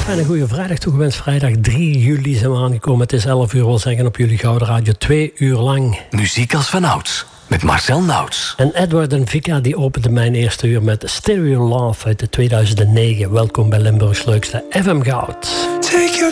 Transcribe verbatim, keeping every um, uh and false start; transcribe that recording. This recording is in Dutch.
En een goede vrijdag toegewenst. Vrijdag drie juli zijn we aangekomen. Het is elf uur, wil zeggen, op jullie Gouden Radio. Twee uur lang. Muziek als vanouds. Met Marcel Nauts. En Edward en Vika die openden mijn eerste uur met Stereo Love uit de tweeduizend negen. Welkom bij Limburgs leukste F M Goud.